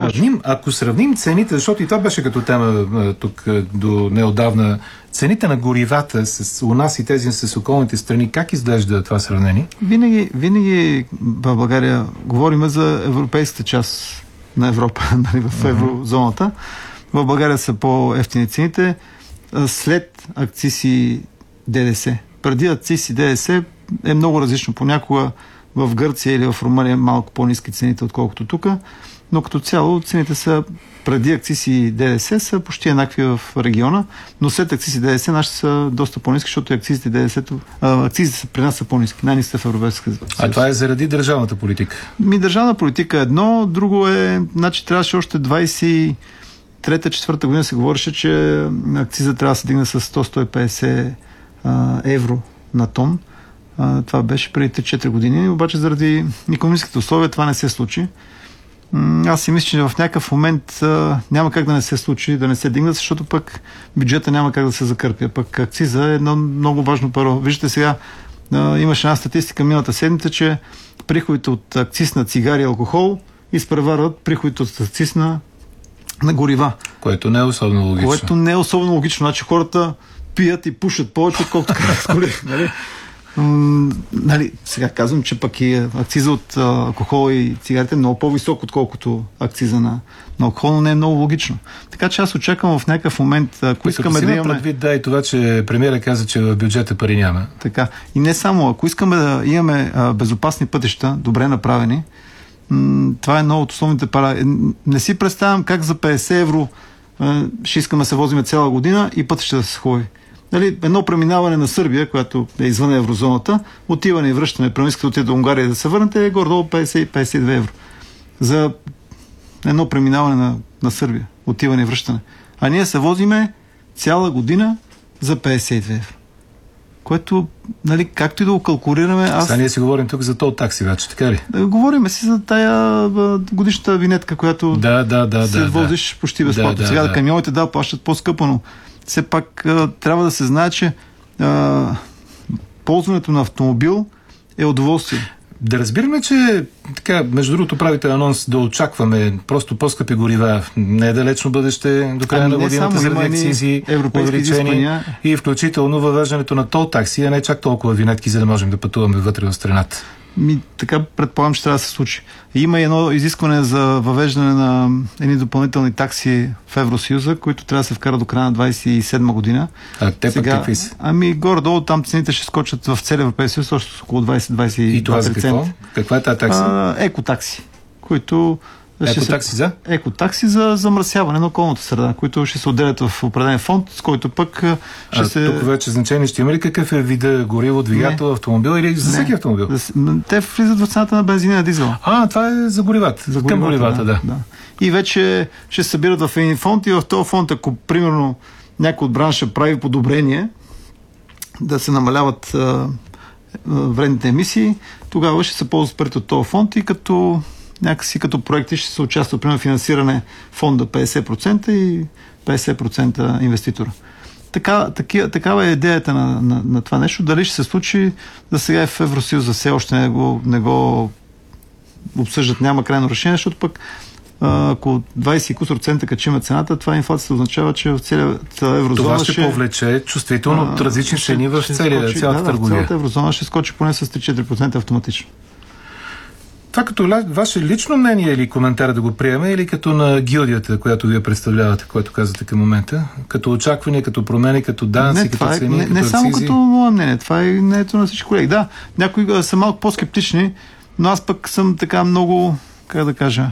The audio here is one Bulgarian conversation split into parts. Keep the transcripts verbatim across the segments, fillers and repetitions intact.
сравним, ако сравним цените, защото и това беше като тема тук до неодавна, цените на горивата с у нас и тези с околните страни, как изглежда това сравнение? Винаги, винаги в България говорим за европейската част на Европа, нали, в еврозоната. В България са по-евтини цените след акциз и ДДС. Преди акциз и ДДС е много различно. Понякога в Гърция или в Румъния малко по-ниски цените, отколкото тук, но като цяло цените са преди акциз и ДДС са почти еднакви в региона, но след акциз и ДДС нашите са доста по-ниски, защото акцизите и ДДС-то, акцизите при нас са по-ниски, най-ниските в Европейския съюз. А това е заради държавната политика? Ми, държавна политика е едно, друго е, значи трябваше още двайсет и трета-четвърта година се говореше, че акциза трябва да се дигне с сто до сто и петдесет евро на тон. А, това беше преди три-четири години, обаче заради икономическите условия това не се случи. Аз си мисля, че в някакъв момент а, няма как да не се случи, да не се дигнат, защото пък бюджета няма как да се закърпи. А пък акциза е едно много важно паро. Виждате сега, а, имаше една статистика миналата седмица, че приходите от акциз на цигари и алкохол изпреварват приходите от акциз на, на горива. Което не е особено логично. Което не е особено логично. Значи хората пият и пушат повече, отколкото карат коли. Нали? М- нали, сега казвам, че пък и акциза от а, алкохол и цигарите е много по-висок, отколкото акциза на, на алкохол, но не е много логично. Така че аз очаквам в някакъв момент, ако искаме да имаме... предвид, да, и това, че премиера каза, че в бюджета пари няма. Така. И не само, ако искаме да имаме а, безопасни пътища, добре направени, м- това е едно от основните пара. Не си представям как за петдесет евро а, ще искаме да се возиме цяла година и пътища да се ходи. Нали, едно преминаване на Сърбия, която е извън еврозоната, отиване и връщане, през искате отиде до Унгария да се върнете, е горе-долу петдесет до петдесет и две евро. За едно преминаване на, на Сърбия, отиване и връщане. А ние се возиме цяла година за петдесет и две евро. Което, нали, както и да го калкулираме... Аз... Сега ние си говорим тук за тол такси вече, така ли? Говорим си за тая годишната винетка, която да, да, да, се да, возиш да. почти безплатно. Да, да, Сега да. камионите да плащат по-скъпо, но все пак а, трябва да се знае, че а, ползването на автомобил е удоволствие. Да разбираме, че така, между другото правите анонс да очакваме просто по-скъпи горива не е далечно бъдеще до края ами на годината заради акцизи, увеличени и включително въвеждането на тол такси, а не чак толкова винетки, за да можем да пътуваме вътре в страната. Ми, така предполагам, че трябва да се случи. Има и едно изискване за въвеждане на едни допълнителни такси в Евросъюза, които трябва да се вкарат до края на двайсет и седма година. А те Сега, пък какви са? Ами горе-долу там цените ще скочат в целия Европейски съюз, още с около двайсет до двайсет и два процента. И това за какво? Каква е тази такса? А, екотакси, които... Екотакси за? Екотакси за замърсяване на околната среда, които ще се отделят в определен фонд, с който пък ще а, се... тук вече значение ще има ли какъв е вида гориво, двигател, автомобил или за всеки автомобил? Те влизат в цената на бензина и на дизела. А, това е за горивата. За горивата, към горивата, да. да. да. И вече ще се събират в един фонд и в този фонд, ако примерно някой от бранша прави подобрение да се намаляват а, а, вредните емисии, тогава ще се ползват парите от този фонд и като някакси като проекти ще се участва при финансиране фонда петдесет процента и петдесет процента инвеститора. Така, таки, такава е идеята на, на, на това нещо. Дали ще се случи, да сега е в Евросъюза все още не го, не го обсъждат, няма крайно решение, защото пък ако двайсет и кусор цента качиме цената, това инфлацията означава, че в цялата еврозона това ще, ще повлече чувствително от различни цени в целия, цялата да, търговия. Цялата еврозона ще скочи поне с три до четири процента автоматично. Това като ваше лично мнение или коментар да го приеме, или като на гилдията, която вие представлявате, което казвате към момента? Като очакване, като промени, като данъци, като цени, не, като не акцизи? само като мое мнение, това е мнението на всички колеги. Да, някои са малко по-скептични, но аз пък съм така много, как да кажа,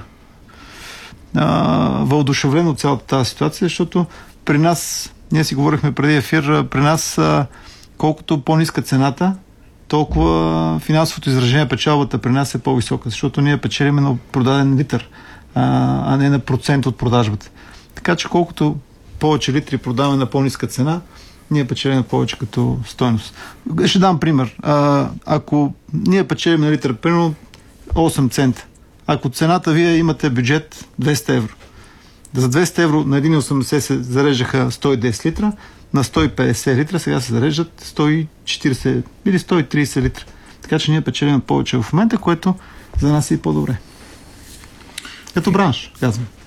въодушевлен от цялата тази ситуация, защото при нас, ние си говорихме преди ефир, при нас колкото по-ниска цената, толкова финансовото изражение печалбата при нас е по-висока, защото ние печелиме на продаден литър, а, а не на процент от продажбата. Така че колкото повече литри продаваме на по-ниска цена, ние печелим повече като стойност. Ще дам пример. А, ако ние печелим на литър, примерно осем цента, ако цената вие имате бюджет двеста евро, за двеста евро на един цяло и осемдесет се зареждаха сто и десет литра, на сто и петдесет литра сега се зареждат сто и четирийсет или сто и трийсет литра. Така че ние печелим повече в момента, което за нас е и по-добре. Като бранш, казвам.